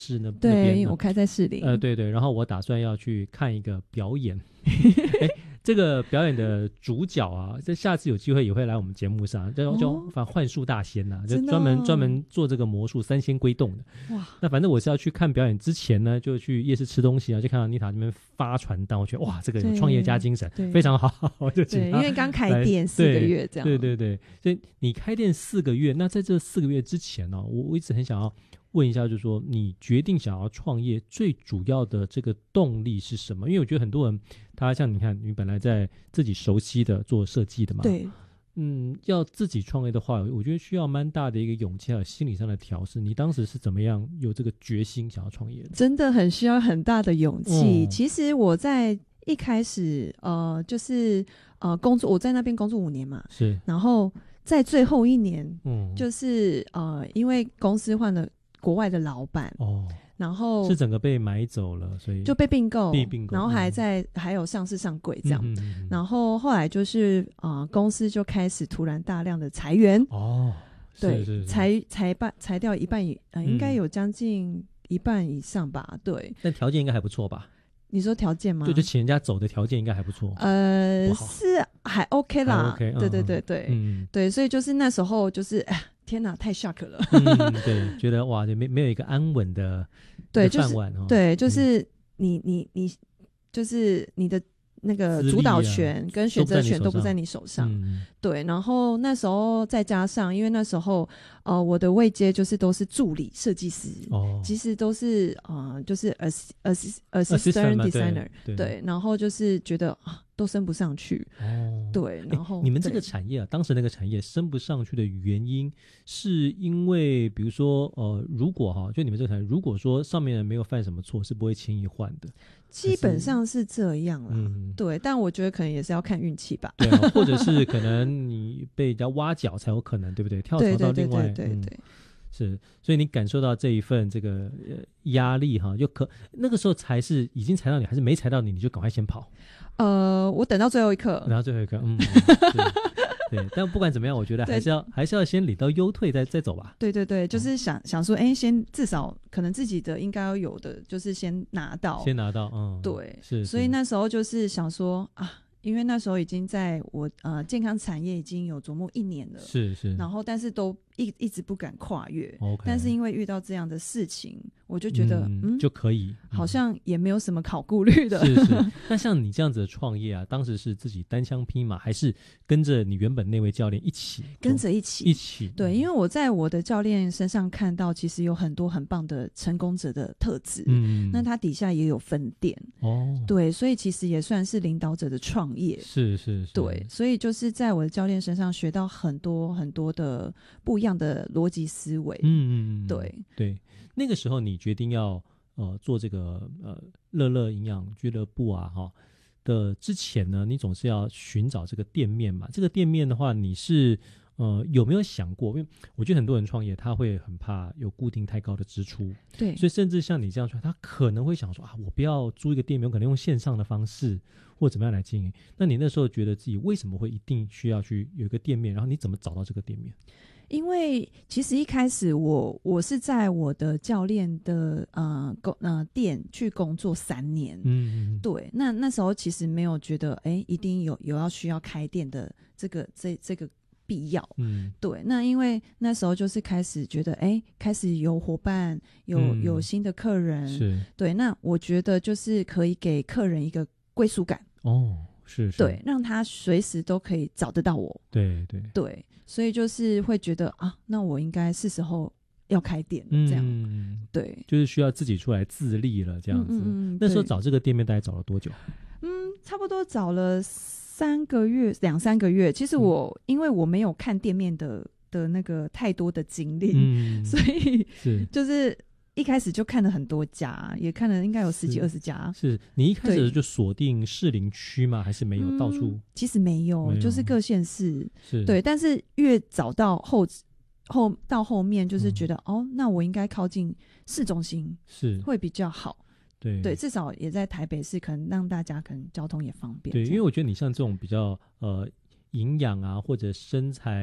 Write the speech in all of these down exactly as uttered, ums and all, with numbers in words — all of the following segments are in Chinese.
市那对， 那边因为我开在士林。 呃，对对，然后我打算要去看一个表演。哎，这个表演的主角啊，这下次有机会也会来我们节目上，叫叫哦反正幻术大仙呐、啊，就真的专门、 哦专门做这个魔术三仙归洞的。 哇， 那反正我是要去看表演之前呢，就去夜市吃东西啊，就看到妮塔那边发传单，我觉得哇，这个有对创业家精神， 对非常好，我就请对，因他为刚开来店四个对月这样。 对对对，所以你开店四个月，那在这四个月之前呢、我我一直很想要问一下，就是说你决定想要创业最主要的这个动力是什么？因为我觉得很多人，他像你看，你本来在自己熟悉的做设计的嘛， 对， 嗯，要自己创业的话，我觉得需要蛮大的一个勇气还有心理上的调试。你当时是怎么样有这个决心想要创业的？ 真的很需要很大的勇气。 嗯其实我在一开始，呃，就是呃工作，我在那边工作五年嘛， 是， 然后在最后一年， 嗯， 就是呃，因为公司换了国外的老板， 哦， 然后是整个被买走了，所以就被并购， 被并购然后还嗯在、还有上市上柜这样。 嗯嗯嗯嗯然后后来就是呃，公司就开始突然大量的裁员， 哦， 对， 是是是， 裁裁半裁掉一半以，呃， 嗯应该有将近一半以上吧。对， 但条件应该还不错吧？ 你说条件吗？ 就就请人家走的条件应该还不错。 呃不好是还 OK 啦， 还 OK， 对对嗯对对、 嗯对，所以就是那时候就是哎，天哪，太 shock 了。 嗯，对，觉得哇，就没没有一个安稳的对，就是一个饭碗哦。 对，就是你你你就是你的那个资历啊主导权跟选择权都不都不在在你手上。 嗯， 对，然后那时候再加上，因为那时候呃我的位阶就是都是助理设计师， 哦， 其实都是呃就是 assist assist assistant assistant 嘛 designer， 对对对，然后就是觉得啊都升不上去， 哦， 对，然后你们这个对产业啊，当时那个产业升不上去的原因，是因为比如说呃，如果哈，就你们这个产业，如果说上面人没有犯什么错，是不会轻易换的。 基本上是这样啦， 嗯， 对，但我觉得可能也是要看运气吧。 对啊，或者是可能你被人家挖角才有可能，对不对？跳槽对对对到另外， 对对对， 嗯，是，所以你感受到这一份这个呃压力哈，就可那个时候才是已经裁到你，还是没裁到你，你就赶快先跑， 呃，我等到最后一刻， 然后最后一个，嗯，嗯对，对，但不管怎么样，我觉得还是要还是要先领到优退再再走吧。 对对对， 哦就是想、想说，哎，先至少可能自己的应该要有的，就是先拿到， 先拿到，嗯， 对， 是，是所以那时候就是想说啊，因为那时候已经在我呃健康产业已经有琢磨一年了， 是是， 然后但是都一一直不敢跨越 OK， 但是因为遇到这样的事情，我就觉得嗯嗯就可以，嗯好像也没有什么好顾虑的。 是是，那像你这样子的创业啊，当时是自己单枪匹马，还是跟着你原本那位教练一起做？ 跟着一起一起， 对，因为我在我的教练身上看到，其实有很多很棒的成功者的特质。 嗯， 那他底下也有分店， 哦， 对，所以其实也算是领导者的创业。 是是是， 对，所以就是在我的教练身上学到很多很多的不一样的逻辑思维。 嗯嗯嗯， 对对，那个时候你决定要呃做这个呃乐乐营养俱乐部啊哈的之前呢，你总是要寻找这个店面嘛。这个店面的话，你是呃有没有想过？因为我觉得很多人创业他会很怕有固定太高的支出， 对， 所以甚至像你这样说，他可能会想说啊，我不要租一个店面，我可能用线上的方式或怎么样来经营。那你那时候觉得自己为什么会一定需要去有一个店面？然后你怎么找到这个店面？ 因为其实一开始我我是在我的教练的呃工呃店去工作三年， 嗯， 对，那那时候其实没有觉得哎一定有有要需要开店的这个这这个必要， 嗯， 对，那因为那时候就是开始觉得哎开始有伙伴有、 嗯有新的客人， 是对，那我觉得就是可以给客人一个归属感， 哦，是是， 对，让他随时都可以找得到我， 对对， 对，所以就是会觉得啊，那我应该是时候要开店了，这样， 嗯， 对， 就是需要自己出来自立了这样子。 嗯嗯嗯那时候对找这个店面大概找了多久？ 嗯，差不多找了三个月，两三个月。其实我、 嗯因为我没有看店面的的那个太多的经历， 嗯， 所以是就是一开始就看了很多家，也看了应该有十几是二十家。 是你一开始对就锁定士林区吗？还是没有、 嗯到处？ 其实没有， 没有就是各县市。 是， 对，但是越早到后后到后面，就是觉得、 嗯哦，那我应该靠近市中心是， 会比较好。 对对，至少也在台北市，可能让大家可能交通也方便。 对， 这样因为我觉得你像这种比较呃营养啊或者身材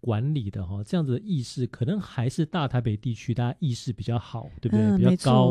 管理的哈、哦，这样子的意识可能还是大台北地区大家意识比较好，对不对？ 嗯， 比较高。